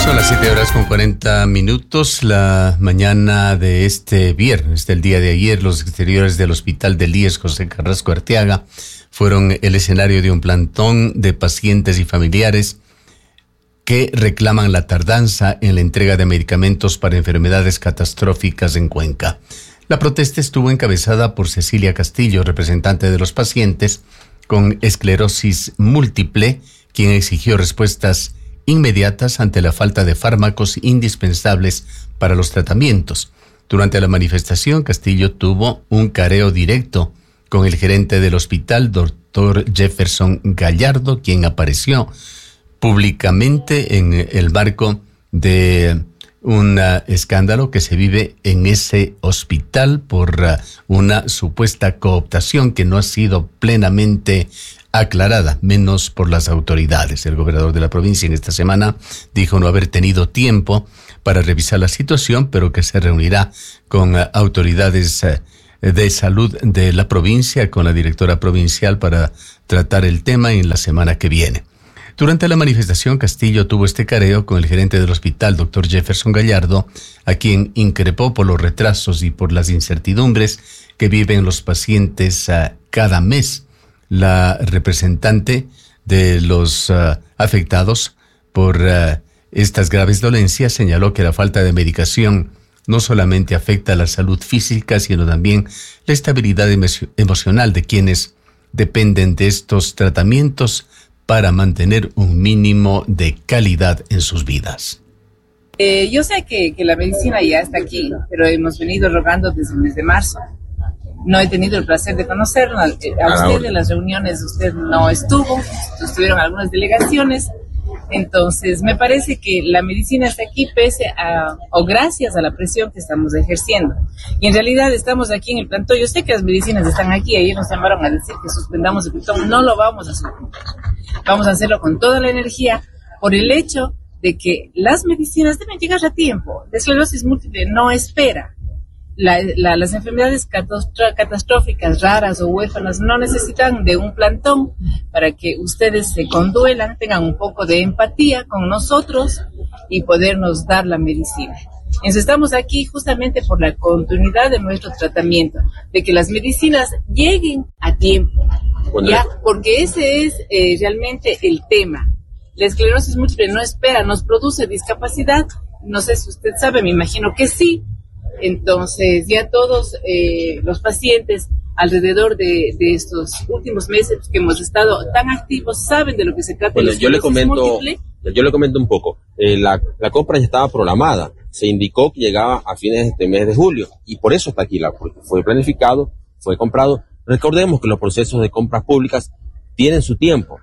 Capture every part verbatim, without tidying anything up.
Son las siete horas con cuarenta minutos. La mañana de este viernes, del día de ayer, los exteriores del Hospital del I E S José Carrasco Arteaga fueron el escenario de un plantón de pacientes y familiares que reclaman la tardanza en la entrega de medicamentos para enfermedades catastróficas en Cuenca. La protesta estuvo encabezada por Cecilia Castillo, representante de los pacientes con esclerosis múltiple, quien exigió respuestas inmediatas ante la falta de fármacos indispensables para los tratamientos. Durante la manifestación, Castillo tuvo un careo directo con el gerente del hospital, doctor Jefferson Gallardo, quien apareció públicamente en el marco de un uh, escándalo que se vive en ese hospital por uh, una supuesta cooptación que no ha sido plenamente aclarada, menos por las autoridades. El gobernador de la provincia en esta semana dijo no haber tenido tiempo para revisar la situación, pero que se reunirá con uh, autoridades uh, de salud de la provincia, con la directora provincial para tratar el tema en la semana que viene. Durante la manifestación, Castillo tuvo este careo con el gerente del hospital, doctor Jefferson Gallardo, a quien increpó por los retrasos y por las incertidumbres que viven los pacientes uh, cada mes. La representante de los uh, afectados por uh, estas graves dolencias señaló que la falta de medicación no solamente afecta a la salud física, sino también la estabilidad emo- emocional de quienes dependen de estos tratamientos para mantener un mínimo de calidad en sus vidas. Eh, yo sé que, que la medicina ya está aquí, pero hemos venido rogando desde el mes de marzo. No he tenido el placer de conocerlo. A usted en las reuniones usted no estuvo, estuvieron algunas delegaciones. Entonces, me parece que la medicina está aquí pese a, o gracias a la presión que estamos ejerciendo. Y en realidad estamos aquí en el plantón. Yo sé que las medicinas están aquí. Ayer nos llamaron a decir que suspendamos el plantón. No lo vamos a suspender. Vamos a hacerlo con toda la energía por el hecho de que las medicinas deben llegar a tiempo. La esclerosis múltiple no espera. La, la, las enfermedades catastróficas, raras o huérfanas no necesitan de un plantón para que ustedes se conduelan, tengan un poco de empatía con nosotros y podernos dar la medicina. Entonces estamos aquí justamente por la continuidad de nuestro tratamiento, de que las medicinas lleguen a tiempo, ¿ya? Porque ese es eh, realmente el tema. La esclerosis múltiple no espera, nos produce discapacidad. No sé si usted sabe, me imagino que sí. Entonces, ya todos eh, los pacientes alrededor de, de estos últimos meses que hemos estado tan activos saben de lo que se trata. Bueno, yo le comento, múltiple. yo le comento un poco. Eh, la, la compra ya estaba programada. Se indicó que llegaba a fines de este mes de julio y por eso está aquí, la, porque fue planificado, fue comprado. Recordemos que los procesos de compras públicas tienen su tiempo.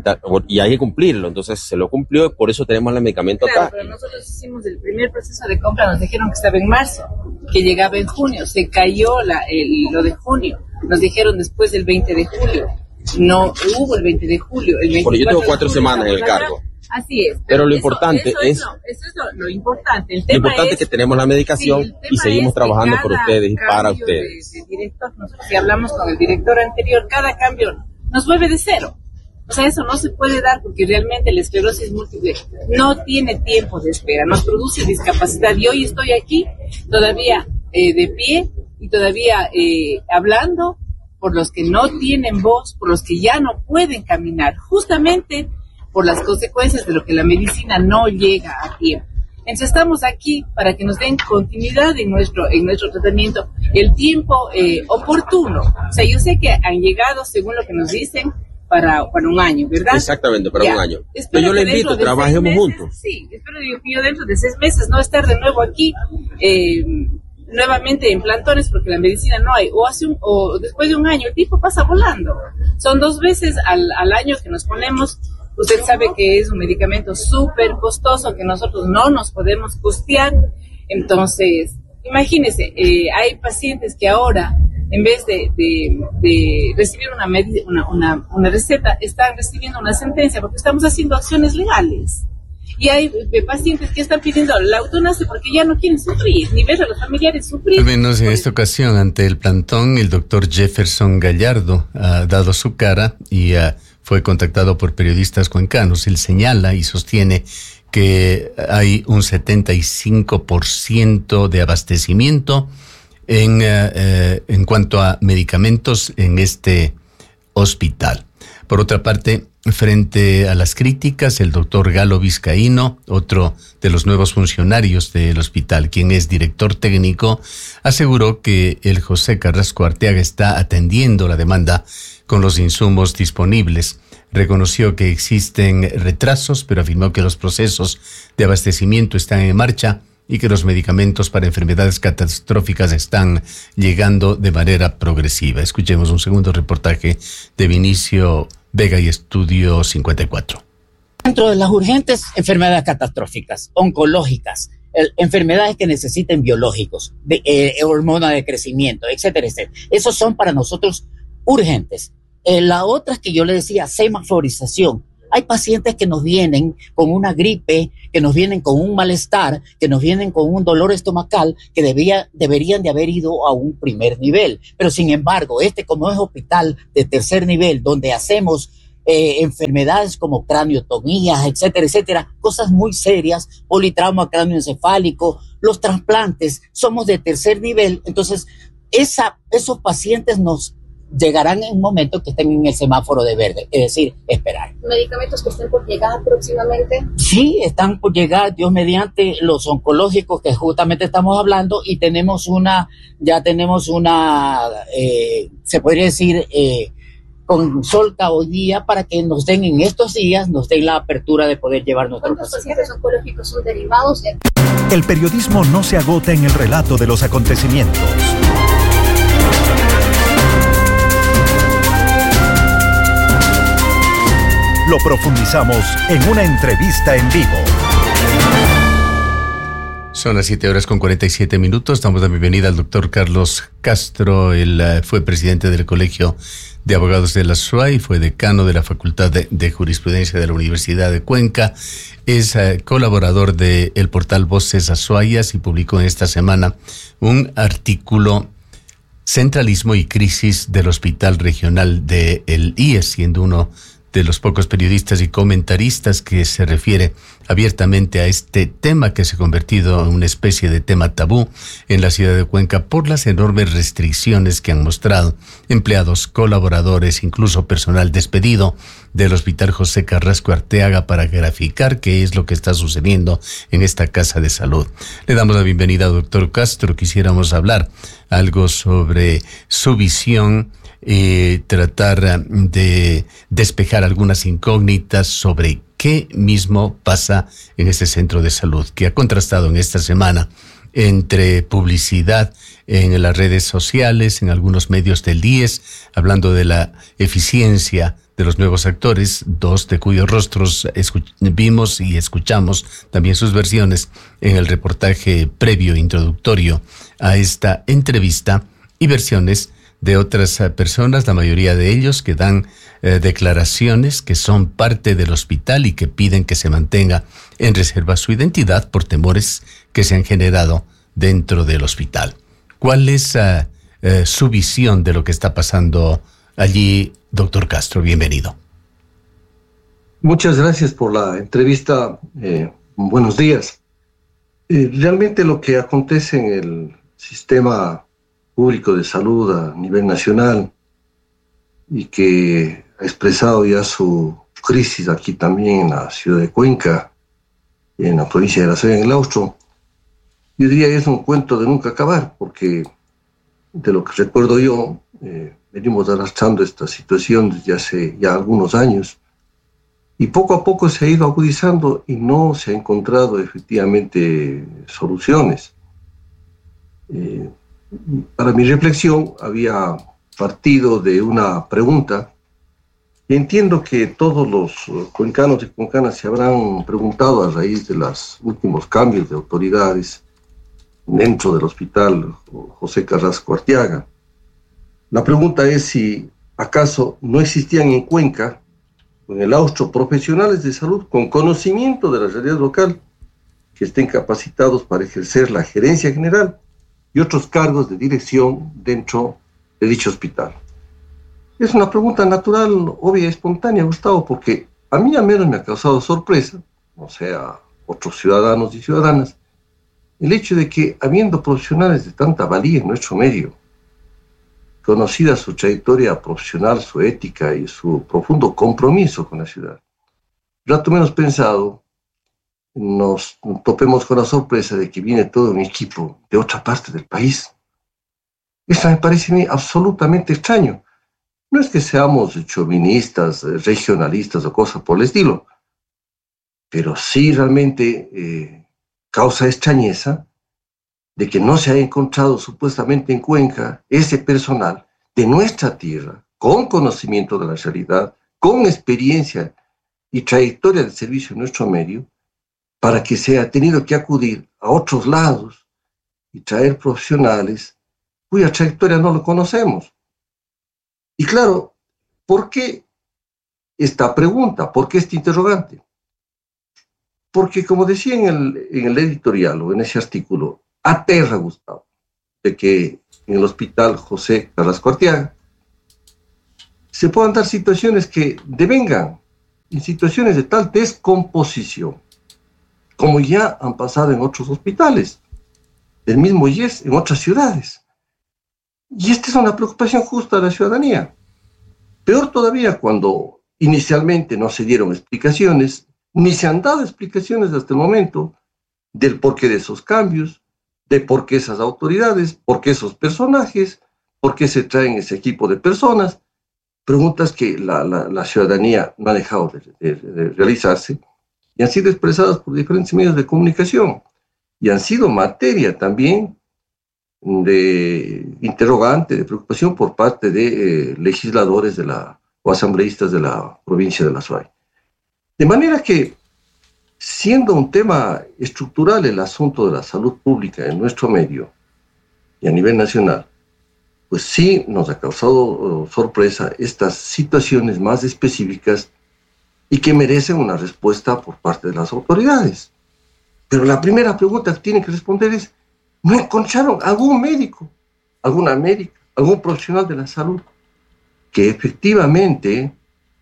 Y hay que cumplirlo, entonces se lo cumplió, por eso tenemos el medicamento claro, acá. Pero nosotros hicimos el primer proceso de compra, nos dijeron que estaba en marzo, que llegaba en junio, se cayó la, el, lo de junio, nos dijeron después del veinte de julio, no hubo el veinte de julio. El Porque yo tengo cuatro semanas en el cargo. Así es. Pero, pero lo eso, importante eso es, es, lo, eso es lo, lo importante. El tema lo importante es que tenemos la medicación sí, y seguimos trabajando por ustedes y para ustedes. De, de director, nosotros si hablamos con el director anterior, cada cambio nos vuelve de cero. O sea, eso no se puede dar porque realmente la esclerosis múltiple no tiene tiempo de espera, nos produce discapacidad y hoy estoy aquí todavía eh, de pie y todavía eh, hablando por los que no tienen voz, por los que ya no pueden caminar, justamente por las consecuencias de lo que la medicina no llega a tiempo. Entonces estamos aquí para que nos den continuidad en nuestro en nuestro tratamiento, el tiempo eh, oportuno. O sea, yo sé que han llegado, según lo que nos dicen, Para, para un año, ¿verdad? Exactamente, para ya. un año. Espero yo le invito, de trabajemos meses, juntos. Sí, espero que yo dentro de seis meses no estar de nuevo aquí, eh, nuevamente en plantones, porque la medicina no hay, o hace un, o después de un año, el tiempo pasa volando. Son dos veces al, al año que nos ponemos. Usted sabe que es un medicamento súper costoso que nosotros no nos podemos costear. Entonces, imagínese, eh, hay pacientes que ahora, en vez de, de, de recibir una, med- una, una, una receta, están recibiendo una sentencia porque estamos haciendo acciones legales. Y hay eh, pacientes que están pidiendo la eutanasia porque ya no quieren sufrir, ni ver a los familiares sufrir. Al menos en esta ocasión, ante el plantón, el doctor Jefferson Gallardo ha dado su cara y uh, fue contactado por periodistas cuencanos. Él señala y sostiene que hay un setenta y cinco por ciento de abastecimiento en, eh, en cuanto a medicamentos en este hospital. Por otra parte, frente a las críticas, el doctor Galo Vizcaíno, otro de los nuevos funcionarios del hospital, quien es director técnico, aseguró que el José Carrasco Arteaga está atendiendo la demanda con los insumos disponibles. Reconoció que existen retrasos, pero afirmó que los procesos de abastecimiento están en marcha y que los medicamentos para enfermedades catastróficas están llegando de manera progresiva. Escuchemos un segundo reportaje de Vinicio Vega y Estudio cincuenta y cuatro. Dentro de las urgentes enfermedades catastróficas, oncológicas, el, enfermedades que necesiten biológicos, de, eh, hormona de crecimiento, etcétera, etcétera. Esos son para nosotros urgentes. Eh, la otra es que yo le decía, semaforización. Hay pacientes que nos vienen con una gripe, que nos vienen con un malestar, que nos vienen con un dolor estomacal, que debía, deberían de haber ido a un primer nivel. Pero sin embargo, este como es hospital de tercer nivel, donde hacemos eh, enfermedades como craniotomías, etcétera, etcétera, cosas muy serias, politrauma cráneoencefálico, los trasplantes, somos de tercer nivel. Entonces, esa, esos pacientes nos llegarán en un momento que estén en el semáforo de verde, es decir, esperar. ¿Medicamentos que estén por llegar próximamente? Sí, están por llegar, Dios mediante, los oncológicos que justamente estamos hablando, y tenemos una, ya tenemos una, eh, se podría decir, eh, consulta hoy día para que nos den en estos días, nos den la apertura de poder llevar nuestros pacientes. ¿Cuántos pacientes oncológicos son derivados de...? El periodismo no se agota en el relato de los acontecimientos. Lo profundizamos en una entrevista en vivo. Son las siete horas con cuarenta y siete minutos. Damos la bienvenida al doctor Carlos Castro. Él uh, fue presidente del Colegio de Abogados de la S U A Y, fue decano de la Facultad de, de Jurisprudencia de la Universidad de Cuenca. Es uh, colaborador del portal Voces Azuayas y publicó en esta semana un artículo, Centralismo y Crisis del Hospital Regional de el I E S, siendo uno de los pocos periodistas y comentaristas que se refiere abiertamente a este tema que se ha convertido en una especie de tema tabú en la ciudad de Cuenca por las enormes restricciones que han mostrado empleados, colaboradores, incluso personal despedido del Hospital José Carrasco Arteaga para graficar qué es lo que está sucediendo en esta casa de salud. Le damos la bienvenida al doctor Castro. Quisiéramos hablar algo sobre su visión y tratar de despejar algunas incógnitas sobre qué mismo pasa en este centro de salud, que ha contrastado en esta semana entre publicidad en las redes sociales, en algunos medios del I E S, hablando de la eficiencia de los nuevos actores, dos de cuyos rostros escuch- vimos y escuchamos también sus versiones en el reportaje previo introductorio a esta entrevista, y versiones de otras personas, la mayoría de ellos que dan eh, declaraciones que son parte del hospital y que piden que se mantenga en reserva su identidad por temores que se han generado dentro del hospital. ¿Cuál es uh, uh, su visión de lo que está pasando allí, doctor Castro? Bienvenido. Muchas gracias por la entrevista. Eh, buenos días. Eh, realmente lo que acontece en el sistema público de salud a nivel nacional y que ha expresado ya su crisis aquí también en la ciudad de Cuenca, en la provincia de La Ceiba, en el Austro, yo diría que es un cuento de nunca acabar, porque de lo que recuerdo yo, eh, venimos arrastrando esta situación desde hace ya algunos años y poco a poco se ha ido agudizando y no se ha encontrado efectivamente soluciones. Eh, Para mi reflexión había partido de una pregunta y entiendo que todos los cuencanos y cuencanas se habrán preguntado a raíz de los últimos cambios de autoridades dentro del Hospital José Carrasco Arteaga. La pregunta es si acaso no existían en Cuenca, en el Austro, profesionales de salud con conocimiento de la realidad local que estén capacitados para ejercer la gerencia general y otros cargos de dirección dentro de dicho hospital. Es una pregunta natural, obvia y espontánea, Gustavo, porque a mí al menos me ha causado sorpresa, o sea, otros ciudadanos y ciudadanas, el hecho de que, habiendo profesionales de tanta valía en nuestro medio, conocida su trayectoria profesional, su ética y su profundo compromiso con la ciudad, rato menos pensado, nos topemos con la sorpresa de que viene todo un equipo de otra parte del país. Eso me parece a mí absolutamente extraño. No es que seamos chauvinistas, regionalistas o cosas por el estilo, pero sí realmente eh, causa extrañeza de que no se haya encontrado supuestamente en Cuenca ese personal de nuestra tierra, con conocimiento de la realidad, con experiencia y trayectoria de servicio en nuestro medio, para que se haya tenido que acudir a otros lados y traer profesionales cuya trayectoria no lo conocemos. Y claro, ¿por qué esta pregunta? ¿Por qué este interrogante? Porque, como decía en el, en el editorial o en ese artículo, aterra, Gustavo, de que en el hospital José Carrasco Arteaga se puedan dar situaciones que devengan en situaciones de tal descomposición, como ya han pasado en otros hospitales, del mismo I E S en otras ciudades. Y esta es una preocupación justa de la ciudadanía. Peor todavía cuando inicialmente no se dieron explicaciones, ni se han dado explicaciones hasta el momento del porqué de esos cambios, de por qué esas autoridades, por qué esos personajes, por qué se traen ese equipo de personas. Preguntas que la, la, la ciudadanía no ha dejado de, de, de realizarse y han sido expresadas por diferentes medios de comunicación y han sido materia también de interrogante, de preocupación por parte de eh, legisladores de la, o asambleístas de la provincia de La Suay. De manera que, siendo un tema estructural el asunto de la salud pública en nuestro medio y a nivel nacional, pues sí nos ha causado uh, sorpresa estas situaciones más específicas y que merecen una respuesta por parte de las autoridades. Pero la primera pregunta que tienen que responder es, ¿no encontraron algún médico, alguna médica, algún profesional de la salud que efectivamente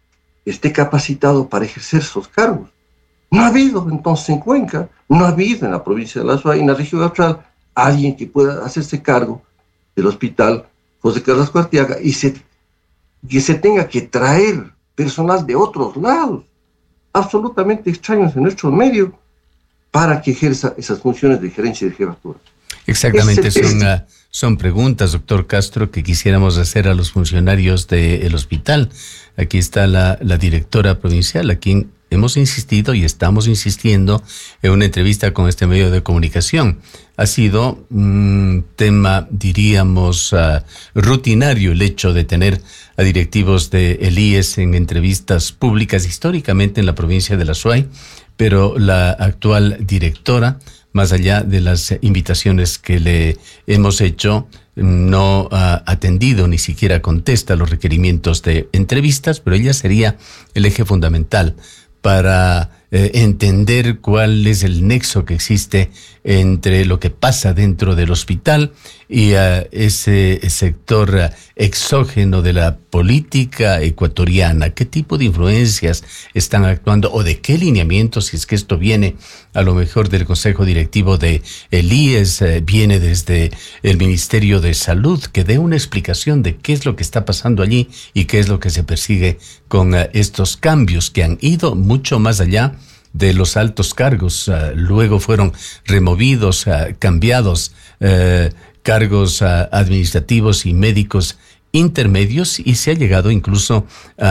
esté capacitado para ejercer esos cargos? No ha habido entonces en Cuenca, no ha habido en la provincia de La Suay, en la región austral, alguien que pueda hacerse cargo del hospital José Carrasco Arteaga y se, que se tenga que traer personal de otros lados, absolutamente extraños en nuestro medio, para que ejerza esas funciones de gerencia y de jefatura. Exactamente, es son, uh, son preguntas, doctor Castro, que quisiéramos hacer a los funcionarios del hospital. Aquí está la, la directora provincial, a quien hemos insistido y estamos insistiendo en una entrevista con este medio de comunicación. Ha sido un tema, diríamos, uh, rutinario el hecho de tener a directivos del I E S en entrevistas públicas históricamente en la provincia de La Suay, pero la actual directora, más allá de las invitaciones que le hemos hecho, no ha atendido, ni siquiera contesta los requerimientos de entrevistas, pero ella sería el eje fundamental para eh, entender cuál es el nexo que existe entre lo que pasa dentro del hospital y uh, ese sector uh, exógeno de la política ecuatoriana. ¿Qué tipo de influencias están actuando o de qué lineamientos, si es que esto viene a lo mejor del Consejo Directivo de el I E S, eh, viene desde el Ministerio de Salud, que dé una explicación de qué es lo que está pasando allí y qué es lo que se persigue con uh, estos cambios que han ido mucho más allá de los altos cargos, uh, luego fueron removidos, uh, cambiados uh, cargos uh, administrativos y médicos intermedios y se ha llegado incluso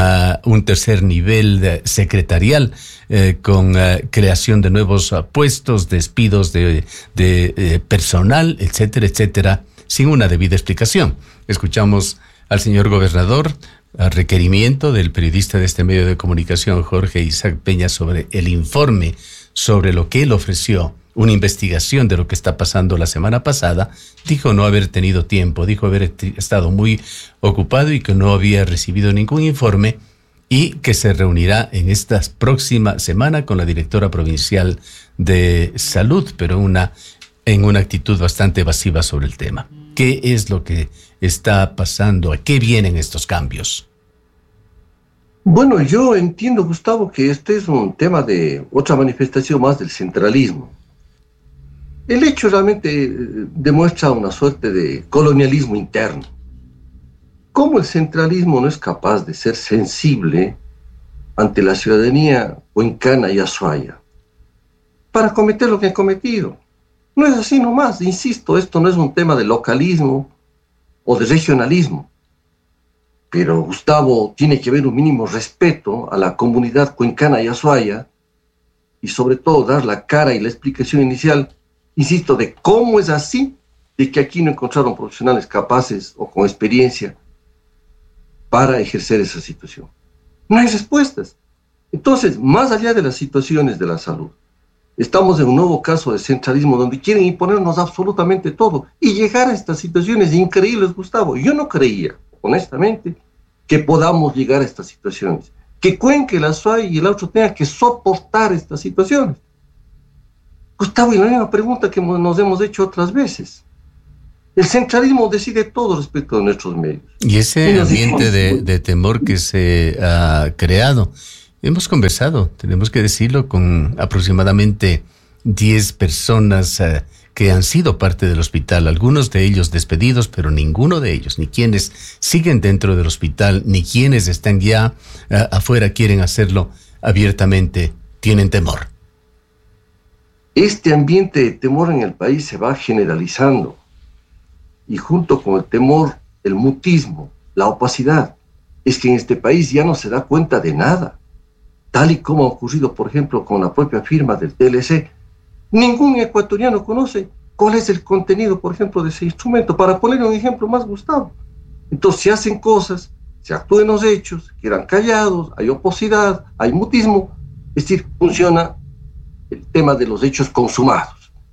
a un tercer nivel de secretarial eh, con uh, creación de nuevos uh, puestos, despidos de, de eh, personal, etcétera, etcétera, sin una debida explicación. Escuchamos al señor gobernador a requerimiento del periodista de este medio de comunicación, Jorge Isaac Peña, sobre el informe sobre lo que él ofreció, una investigación de lo que está pasando la semana pasada. Dijo no haber tenido tiempo, dijo haber estado muy ocupado y que no había recibido ningún informe y que se reunirá en esta próxima semana con la directora provincial de salud, pero una, en una actitud bastante evasiva sobre el tema. ¿Qué es lo que está pasando? ¿A qué vienen estos cambios? Bueno, yo entiendo, Gustavo, que este es un tema de otra manifestación más del centralismo. El hecho realmente eh, demuestra una suerte de colonialismo interno. ¿Cómo el centralismo no es capaz de ser sensible ante la ciudadanía cuencana y azuaya para cometer lo que ha cometido? No es así nomás, insisto, esto no es un tema de localismo o de regionalismo. Pero, Gustavo, tiene que haber un mínimo respeto a la comunidad cuencana y azuaya y sobre todo dar la cara y la explicación inicial, insisto, de cómo es así, de que aquí no encontraron profesionales capaces o con experiencia para ejercer esa situación. No hay respuestas. Entonces, más allá de las situaciones de la salud, estamos en un nuevo caso de centralismo donde quieren imponernos absolutamente todo y llegar a estas situaciones increíbles, Gustavo. Yo no creía, honestamente, que podamos llegar a estas situaciones. Que Cuenca, el Azuay y el otro tengan que soportar estas situaciones. Gustavo, y la misma pregunta que nos hemos hecho otras veces. El centralismo decide todo respecto a nuestros medios. Y ese ambiente de, de temor que se ha creado, hemos conversado, tenemos que decirlo, con aproximadamente diez personas uh, que han sido parte del hospital, algunos de ellos despedidos, pero ninguno de ellos, ni quienes siguen dentro del hospital, ni quienes están ya uh, afuera quieren hacerlo abiertamente, tienen temor. Este ambiente de temor en el país se va generalizando. Y junto con el temor, el mutismo, la opacidad, es que en este país ya no se da cuenta de nada. Tal y como ha ocurrido, por ejemplo, con la propia firma del T L C. Ningún ecuatoriano conoce cuál es el contenido, por ejemplo, de ese instrumento. Para poner un ejemplo más, Gustavo. Entonces se hacen cosas, se actúan los hechos, quedan callados, hay opacidad, hay mutismo. Es decir, funciona el tema de los hechos consumados.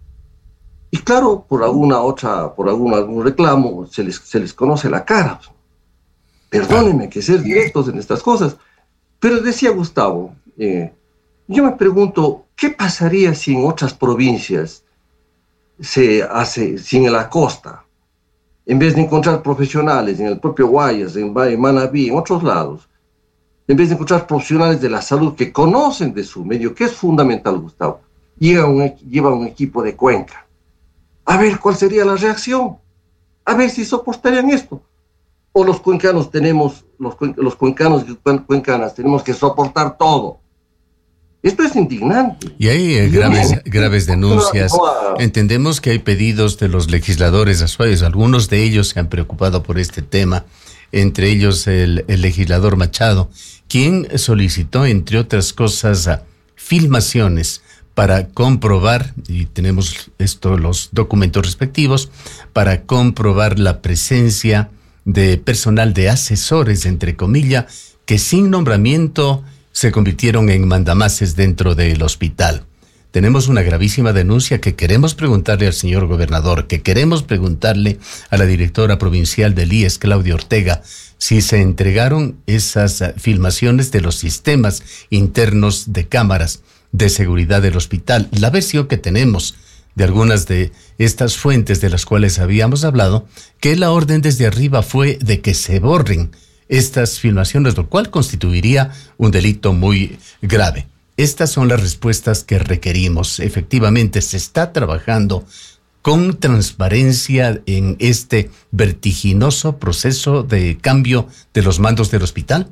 Y claro, por alguna otra, por algún, algún reclamo, se les, se les conoce la cara. Perdónenme que ser directos en estas cosas. Pero decía Gustavo, eh, yo me pregunto, ¿qué pasaría si en otras provincias se hace, si en la costa, en vez de encontrar profesionales en el propio Guayas, en Manabí, en otros lados, en vez de encontrar profesionales de la salud que conocen de su medio, que es fundamental, Gustavo, lleva un, lleva un equipo de Cuenca? A ver cuál sería la reacción, a ver si soportarían esto. O los cuencanos tenemos, los, cuen, los cuencanos y cuencanas tenemos que soportar todo. Esto es indignante. Y hay eh, graves, graves denuncias. Entendemos que hay pedidos de los legisladores azuayos, algunos de ellos se han preocupado por este tema, entre ellos el, el legislador Machado, quien solicitó, entre otras cosas, filmaciones para comprobar, y tenemos esto, los documentos respectivos, para comprobar la presencia de personal de asesores, entre comillas, que sin nombramiento se convirtieron en mandamases dentro del hospital. Tenemos una gravísima denuncia que queremos preguntarle al señor gobernador, que queremos preguntarle a la directora provincial del I E S, Claudia Ortega, si se entregaron esas filmaciones de los sistemas internos de cámaras de seguridad del hospital. La versión que tenemos de algunas de estas fuentes de las cuales habíamos hablado, que la orden desde arriba fue de que se borren estas filmaciones, lo cual constituiría un delito muy grave. Estas son las respuestas que requerimos. Efectivamente, se está trabajando con transparencia en este vertiginoso proceso de cambio de los mandos del hospital.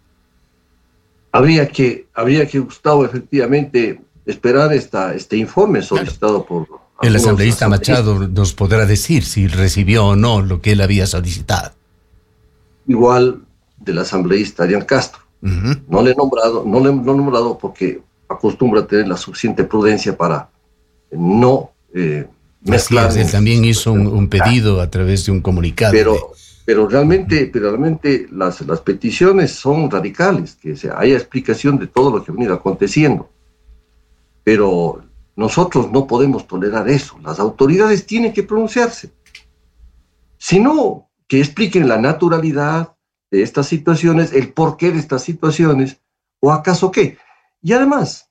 Habría que, habría que, Gustavo, efectivamente, esperar esta, este informe solicitado por... El asambleísta Machado nos podrá decir si recibió o no lo que él había solicitado. Igual del asambleísta Arián Castro. Uh-huh. No le he nombrado, no le he nombrado porque acostumbra tener la suficiente prudencia para no eh, mezclar. Así es, él también hizo un, un pedido a través de un comunicado. Pero, de... pero realmente, pero realmente las, las peticiones son radicales, que se haya explicación de todo lo que ha venido aconteciendo. Pero nosotros no podemos tolerar eso. Las autoridades tienen que pronunciarse. Si no, que expliquen la naturalidad de estas situaciones, el porqué de estas situaciones, o acaso qué. Y además,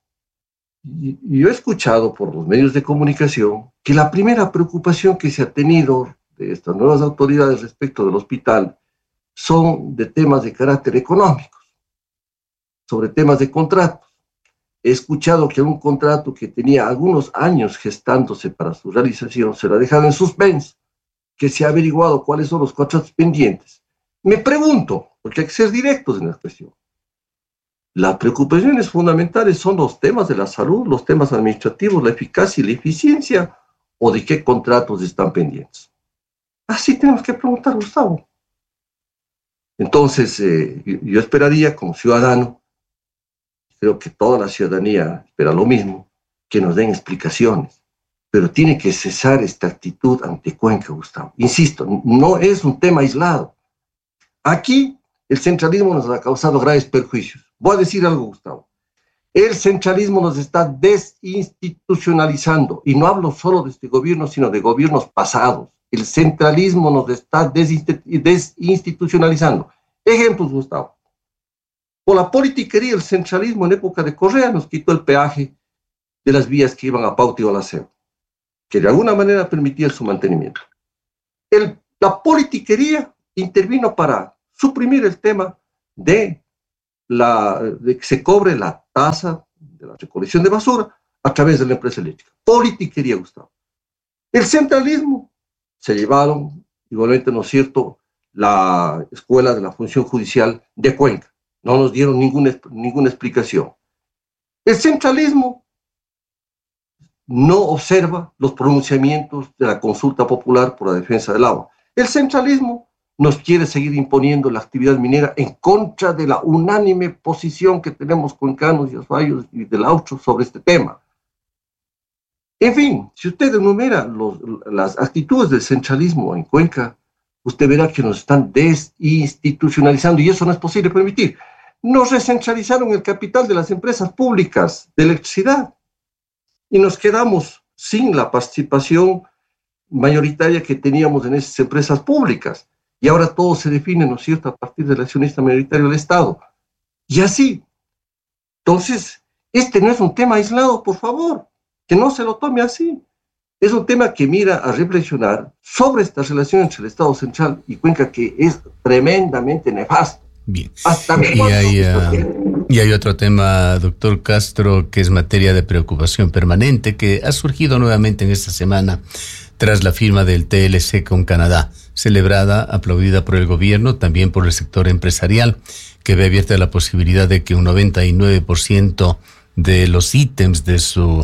yo he escuchado por los medios de comunicación que la primera preocupación que se ha tenido de estas nuevas autoridades respecto del hospital son de temas de carácter económicos. sobre temas de contratos. He escuchado que un contrato que tenía algunos años gestándose para su realización se lo ha dejado en suspenso, que se ha averiguado cuáles son los contratos pendientes. Me pregunto, porque hay que ser directos en la cuestión, las preocupaciones fundamentales son los temas de la salud, los temas administrativos, la eficacia y la eficiencia, o de qué contratos están pendientes. Así tenemos que preguntar, Gustavo. Entonces, eh, yo esperaría como ciudadano, creo que toda la ciudadanía espera lo mismo, que nos den explicaciones, pero tiene que cesar esta actitud ante Cuenca, Gustavo. Insisto, no es un tema aislado. Aquí el centralismo nos ha causado graves perjuicios. Voy a decir algo, Gustavo. El centralismo nos está desinstitucionalizando, y no hablo solo de este gobierno, sino de gobiernos pasados. El centralismo nos está desinstitucionalizando. Ejemplos, Gustavo. Por la politiquería, el centralismo en época de Correa nos quitó el peaje de las vías que iban a Pauta y Olaceo, que de alguna manera permitía su mantenimiento. El, la politiquería intervino para suprimir el tema de, la, de que se cobre la tasa de la recolección de basura a través de la empresa eléctrica. Politiquería, Gustavo. El centralismo se llevaron, igualmente, ¿no es cierto?, la escuela de la función judicial de Cuenca. No nos dieron ninguna, ninguna explicación. El centralismo no observa los pronunciamientos de la consulta popular por la defensa del agua. El centralismo nos quiere seguir imponiendo la actividad minera en contra de la unánime posición que tenemos cuencanos y azuayos y del Aucho sobre este tema. En fin, si usted enumera los, las actitudes del centralismo en Cuenca, usted verá que nos están desinstitucionalizando, y eso no es posible permitir. Nos recentralizaron el capital de las empresas públicas de electricidad y nos quedamos sin la participación mayoritaria que teníamos en esas empresas públicas. Y ahora todo se define, ¿no es cierto?, a partir del accionista mayoritario del Estado. Y así. Entonces, este no es un tema aislado, por favor, que no se lo tome así. Es un tema que mira a reflexionar sobre esta relación entre el Estado central y Cuenca, que es tremendamente nefasto. Bien. Hasta y, hay, uh, y hay otro tema, doctor Castro, que es materia de preocupación permanente, que ha surgido nuevamente en esta semana tras la firma del T L C con Canadá, celebrada, aplaudida por el gobierno, también por el sector empresarial, que ve abierta la posibilidad de que un noventa y nueve por ciento de los ítems de su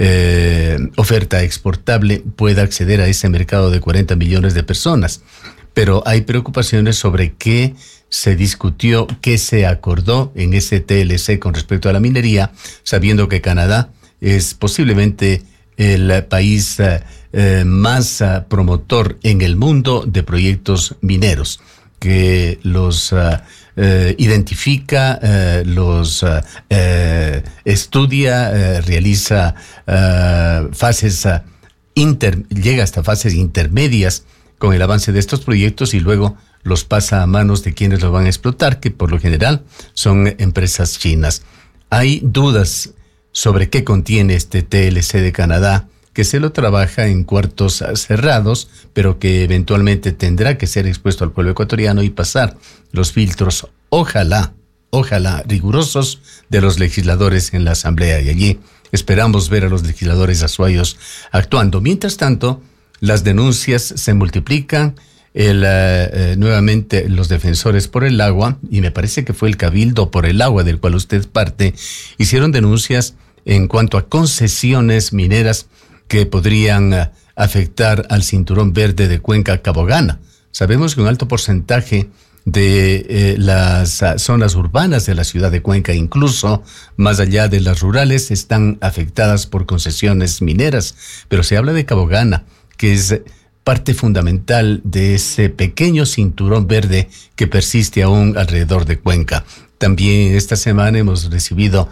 eh, oferta exportable pueda acceder a ese mercado de cuarenta millones de personas. Pero hay preocupaciones sobre qué se discutió, qué se acordó en ese T L C con respecto a la minería, sabiendo que Canadá es posiblemente el país eh, eh, más uh, promotor en el mundo de proyectos mineros, que los uh, eh, identifica, eh, los uh, eh, estudia, eh, realiza uh, fases uh, inter, llega hasta fases intermedias con el avance de estos proyectos y luego los pasa a manos de quienes lo van a explotar, que por lo general son empresas chinas. Hay dudas sobre qué contiene este T L C de Canadá, que se lo trabaja en cuartos cerrados, pero que eventualmente tendrá que ser expuesto al pueblo ecuatoriano y pasar los filtros, ojalá, ojalá, rigurosos de los legisladores en la Asamblea. Y allí esperamos ver a los legisladores azuayos actuando. Mientras tanto, las denuncias se multiplican. El, uh, uh, nuevamente los defensores por el agua, y me parece que fue el Cabildo por el agua del cual usted parte, hicieron denuncias en cuanto a concesiones mineras que podrían uh, afectar al cinturón verde de Cuenca Cabogana. Sabemos que un alto porcentaje de eh, las uh, zonas urbanas de la ciudad de Cuenca, incluso más allá de las rurales, están afectadas por concesiones mineras, pero se habla de Cabogana, que es parte fundamental de ese pequeño cinturón verde que persiste aún alrededor de Cuenca. También esta semana hemos recibido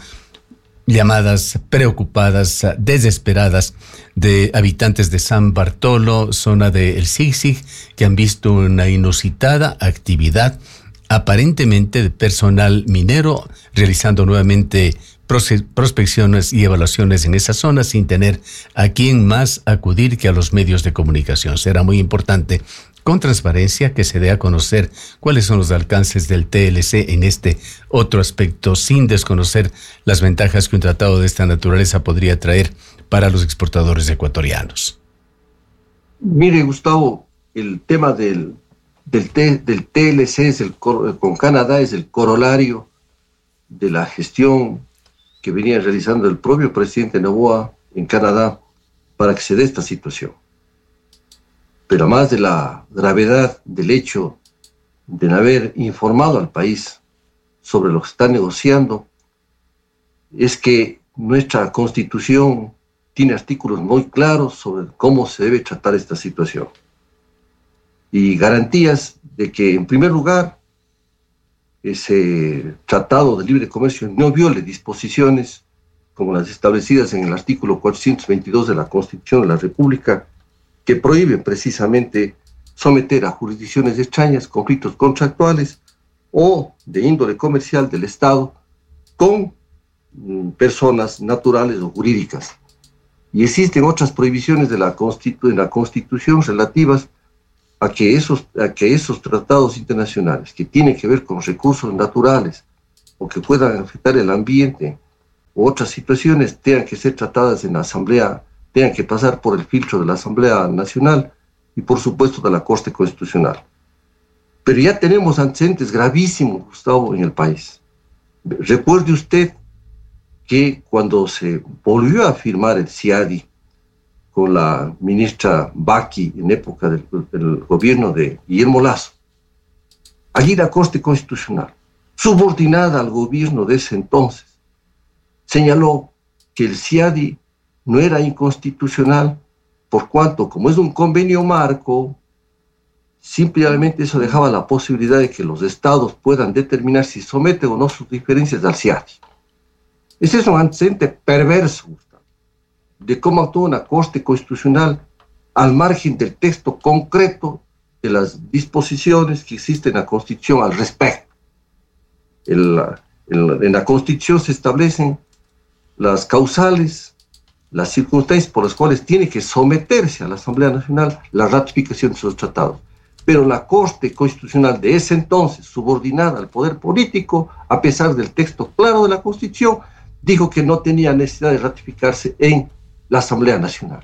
llamadas preocupadas, desesperadas, de habitantes de San Bartolo, zona de El Sig-Sig, que han visto una inusitada actividad aparentemente de personal minero realizando nuevamente prospecciones y evaluaciones en esa zona sin tener a quién más acudir que a los medios de comunicación. Será muy importante con transparencia, que se dé a conocer cuáles son los alcances del T L C en este otro aspecto, sin desconocer las ventajas que un tratado de esta naturaleza podría traer para los exportadores ecuatorianos. Mire, Gustavo, el tema del, del, T, del T L C es el, con Canadá es el corolario de la gestión que venía realizando el propio presidente Noboa en Canadá para que se dé esta situación. Pero más de la gravedad del hecho de no haber informado al país sobre lo que está negociando, es que nuestra Constitución tiene artículos muy claros sobre cómo se debe tratar esta situación. Y garantías de que, en primer lugar, ese tratado de libre comercio no viole disposiciones como las establecidas en el artículo cuatrocientos veintidós de la Constitución de la República, que prohíben precisamente someter a jurisdicciones extrañas conflictos contractuales o de índole comercial del Estado con mm, personas naturales o jurídicas. Y existen otras prohibiciones de la, Constitu- de la Constitución relativas a que, esos, a que esos tratados internacionales que tienen que ver con recursos naturales o que puedan afectar el ambiente u otras situaciones tengan que ser tratadas en la Asamblea, tengan que pasar por el filtro de la Asamblea Nacional y por supuesto de la Corte Constitucional. Pero ya tenemos antecedentes gravísimos, Gustavo, en el país. Recuerde usted que cuando se volvió a firmar el C I A D I con la ministra Baqui en época del, del gobierno de Guillermo Lasso, allí la Corte Constitucional, subordinada al gobierno de ese entonces, señaló que el C I A D I no era inconstitucional por cuanto, como es un convenio marco, simplemente eso dejaba la posibilidad de que los estados puedan determinar si someten o no sus diferencias al C I A D I. Ese es un antecedente perverso, Gustavo, de cómo actúa una Corte Constitucional al margen del texto concreto de las disposiciones que existen en la Constitución al respecto. En la, en la, en la Constitución se establecen las causales, las circunstancias por las cuales tiene que someterse a la Asamblea Nacional la ratificación de esos tratados. Pero la Corte Constitucional de ese entonces, subordinada al poder político, a pesar del texto claro de la Constitución, dijo que no tenía necesidad de ratificarse en la Asamblea Nacional.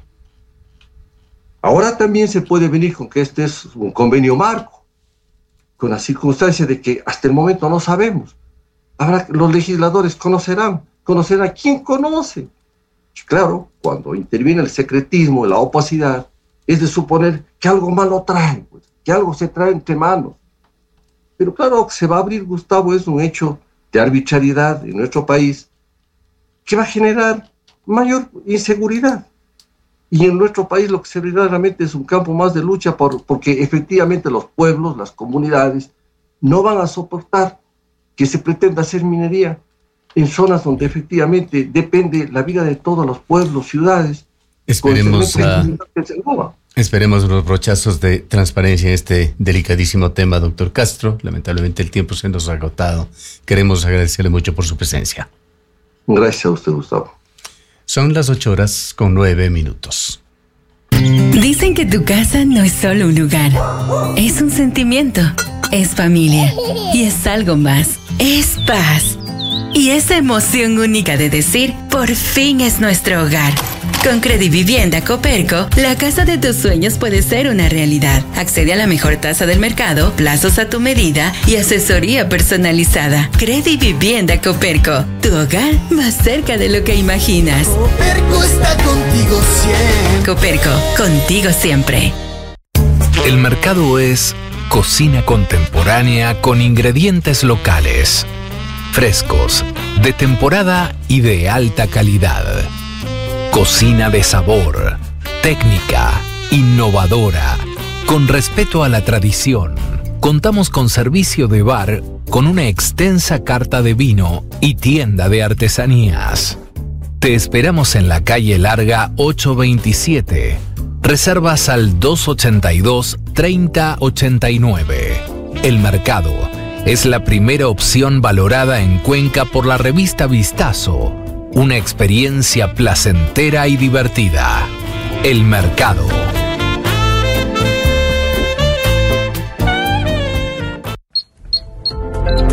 Ahora también se puede venir con que este es un convenio marco, con la circunstancia de que hasta el momento no sabemos. Ahora los legisladores conocerán, conocerán quién conoce. Y claro, cuando interviene el secretismo, la opacidad, es de suponer que algo malo trae, pues, que algo se trae entre manos. Pero claro, lo que se va a abrir, Gustavo, es un hecho de arbitrariedad en nuestro país que va a generar mayor inseguridad. Y en nuestro país lo que se abrirá realmente es un campo más de lucha por, porque efectivamente los pueblos, las comunidades, no van a soportar que se pretenda hacer minería en zonas donde efectivamente depende la vida de todos los pueblos, ciudades. Esperemos, uh, esperemos los brochazos de transparencia en este delicadísimo tema, doctor Castro. Lamentablemente el tiempo se nos ha agotado. Queremos agradecerle mucho por su presencia. Gracias a usted, Gustavo. Son las ocho horas con nueve minutos. Dicen que tu casa no es solo un lugar, es un sentimiento, es familia y es algo más, es paz. Y esa emoción única de decir, por fin es nuestro hogar. Con Credivivienda Coperco, la casa de tus sueños puede ser una realidad. Accede a la mejor tasa del mercado, plazos a tu medida y asesoría personalizada. Credivivienda Coperco, tu hogar más cerca de lo que imaginas. Coperco está contigo siempre. Coperco, contigo siempre. El mercado es cocina contemporánea con ingredientes locales, frescos, de temporada y de alta calidad. Cocina de sabor, técnica, innovadora, con respeto a la tradición. Contamos con servicio de bar, con una extensa carta de vino y tienda de artesanías. Te esperamos en la calle Larga ochocientos veintisiete. Reservas al dos ochenta y dos, treinta ochenta y nueve. El Mercado es la primera opción valorada en Cuenca por la revista Vistazo. Una experiencia placentera y divertida. El Mercado.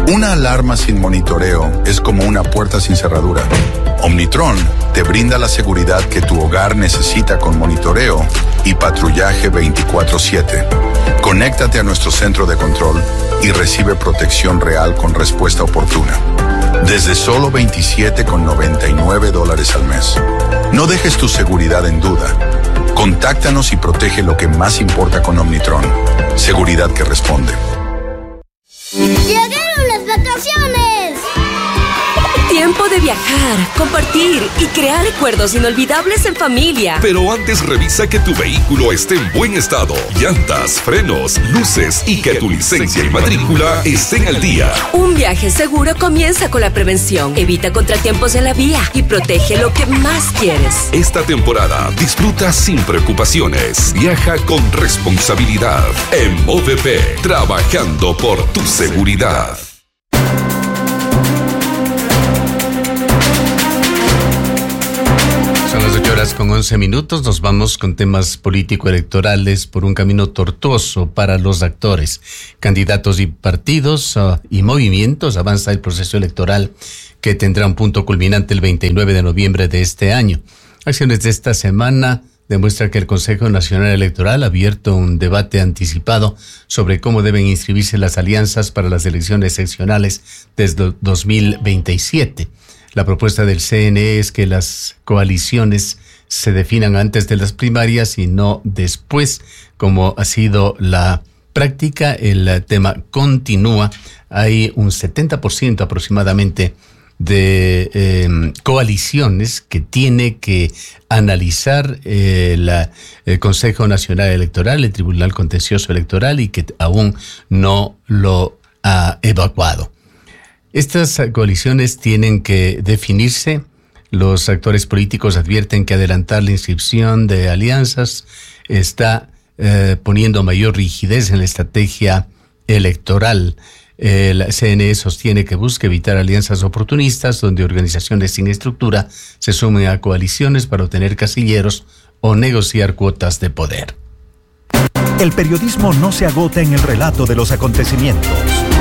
Una alarma sin monitoreo es como una puerta sin cerradura. Omnitron te brinda la seguridad que tu hogar necesita con monitoreo y patrullaje veinticuatro siete. Conéctate a nuestro centro de control y recibe protección real con respuesta oportuna. Desde solo veintisiete con noventa y nueve dólares al mes. No dejes tu seguridad en duda. Contáctanos y protege lo que más importa con Omnitron. Seguridad que responde. ¡Llegaron las vacaciones! Tiempo de viajar, compartir y crear recuerdos inolvidables en familia. Pero antes revisa que tu vehículo esté en buen estado. Llantas, frenos, luces y que tu licencia y matrícula estén al día. Un viaje seguro comienza con la prevención. Evita contratiempos en la vía y protege lo que más quieres. Esta temporada disfruta sin preocupaciones. Viaja con responsabilidad. En Movep, trabajando por tu seguridad. Son las ocho horas con once minutos. Nos vamos con temas político-electorales por un camino tortuoso para los actores, candidatos y partidos uh, y movimientos. Avanza el proceso electoral que tendrá un punto culminante el veintinueve de noviembre de este año. Acciones de esta semana demuestran que el Consejo Nacional Electoral ha abierto un debate anticipado sobre cómo deben inscribirse las alianzas para las elecciones seccionales desde dos mil veintisiete. La propuesta del C N E es que las coaliciones se definan antes de las primarias y no después, como ha sido la práctica. El tema continúa. Hay un setenta por ciento aproximadamente de eh, coaliciones que tiene que analizar eh, la, el Consejo Nacional Electoral, el Tribunal Contencioso Electoral, y que aún no lo ha evacuado. Estas coaliciones tienen que definirse. Los actores políticos advierten que adelantar la inscripción de alianzas está eh, poniendo mayor rigidez en la estrategia electoral. El C N E sostiene que busca evitar alianzas oportunistas donde organizaciones sin estructura se sumen a coaliciones para obtener casilleros o negociar cuotas de poder. El periodismo no se agota en el relato de los acontecimientos.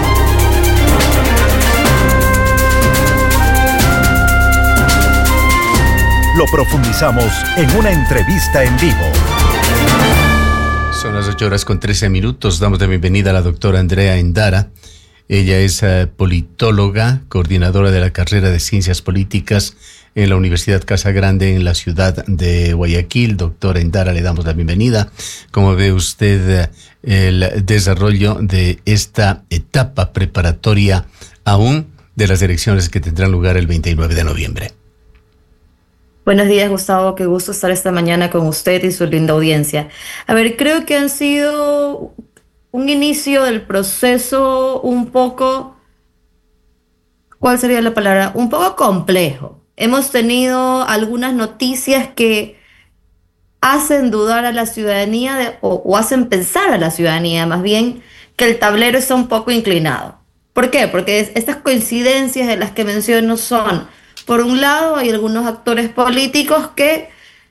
Lo profundizamos en una entrevista en vivo. Son las ocho horas con trece minutos. Damos la bienvenida a la doctora Andrea Endara. Ella es uh, politóloga, coordinadora de la carrera de Ciencias Políticas en la Universidad Casa Grande en la ciudad de Guayaquil. Doctora Endara, le damos la bienvenida. ¿Cómo ve usted uh, el desarrollo de esta etapa preparatoria aún de las elecciones que tendrán lugar el veintinueve de noviembre? Buenos días, Gustavo. Qué gusto estar esta mañana con usted y su linda audiencia. A ver, creo que han sido un inicio del proceso un poco, ¿cuál sería la palabra? Un poco complejo. Hemos tenido algunas noticias que hacen dudar a la ciudadanía de, o, o hacen pensar a la ciudadanía más bien que el tablero está un poco inclinado. ¿Por qué? Porque estas coincidencias de las que menciono son, por un lado, hay algunos actores políticos que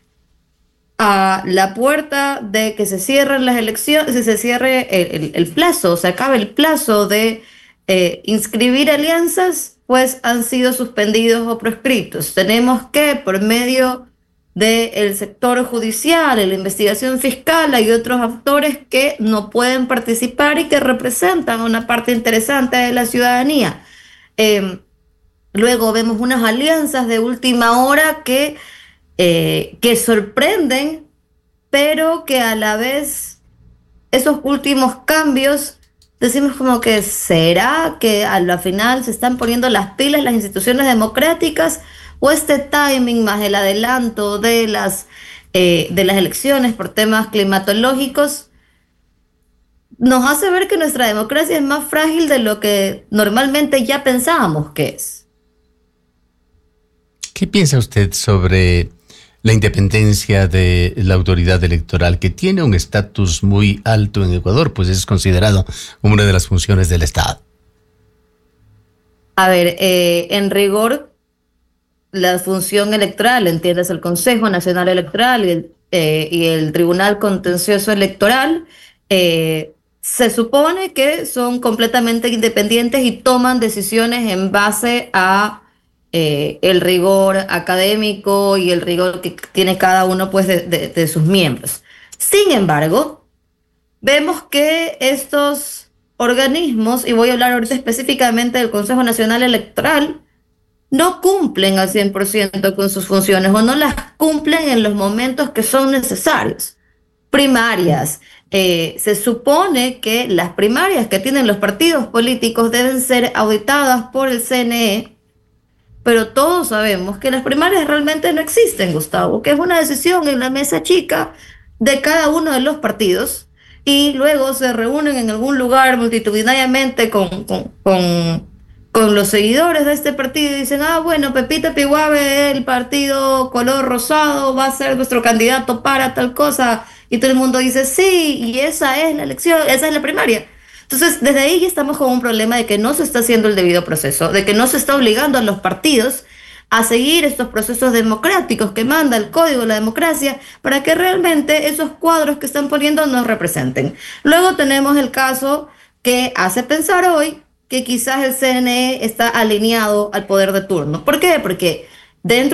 a la puerta de que se cierren las elecciones, si se cierre el, el, el plazo, se acabe el plazo de eh, inscribir alianzas, pues han sido suspendidos o proscritos. Tenemos que, por medio del sector judicial, de la investigación fiscal, hay otros actores que no pueden participar y que representan una parte interesante de la ciudadanía. Eh, luego vemos unas alianzas de última hora que Eh, que sorprenden, pero que a la vez esos últimos cambios decimos como que ¿será que a la final se están poniendo las pilas las instituciones democráticas o este timing más el adelanto de las, eh, de las elecciones por temas climatológicos nos hace ver que nuestra democracia es más frágil de lo que normalmente ya pensábamos que es? ¿Qué piensa usted sobre la independencia de la autoridad electoral, que tiene un estatus muy alto en Ecuador, pues es considerado como una de las funciones del Estado? A ver, eh, en rigor, la función electoral, entiendes, el Consejo Nacional Electoral y el, eh, y el Tribunal Contencioso Electoral, eh, se supone que son completamente independientes y toman decisiones en base a eh, el rigor académico y el rigor que tiene cada uno pues, de, de, de sus miembros. Sin embargo, vemos que estos organismos, y voy a hablar ahorita específicamente del Consejo Nacional Electoral, no cumplen al cien por ciento con sus funciones o no las cumplen en los momentos que son necesarios. Primarias. Eh, se supone que las primarias que tienen los partidos políticos deben ser auditadas por el C N E, pero todos sabemos que las primarias realmente no existen, Gustavo, que es una decisión en la mesa chica de cada uno de los partidos y luego se reúnen en algún lugar multitudinariamente con, con, con, con los seguidores de este partido y dicen, ah, bueno, Pepita Pihuave, el partido color rosado, va a ser nuestro candidato para tal cosa. Y todo el mundo dice, sí, y esa es la elección, esa es la primaria. Entonces, desde ahí ya estamos con un problema de que no se está haciendo el debido proceso, de que no se está obligando a los partidos a seguir estos procesos democráticos que manda el Código de la Democracia para que realmente esos cuadros que están poniendo nos representen. Luego tenemos el caso que hace pensar hoy que quizás el C N E está alineado al poder de turno. ¿Por qué? Porque dentro